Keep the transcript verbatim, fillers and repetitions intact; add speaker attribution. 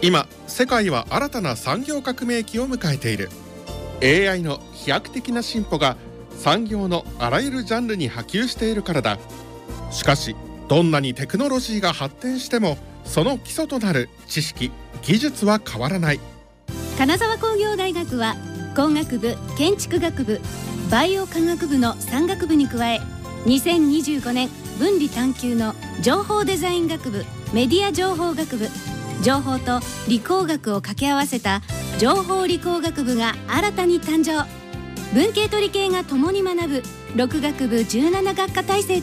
Speaker 1: 今世界は新たな産業革命期を迎えている。 エーアイ の飛躍的な進歩が産業のあらゆるジャンルに波及しているからだ。しかしどんなにテクノロジーが発展してもその基礎となる知識・技術は変わらない。
Speaker 2: 金沢工業大学は工学部、建築学部、バイオ科学部のさん学部に加え、にせんにじゅうごねん分離探究の情報デザイン学部、メディア情報学部、情報と理工学を掛け合わせた情報理工学部が新たに誕生。文系と理系が共に学ぶろく学部じゅうなな学科体制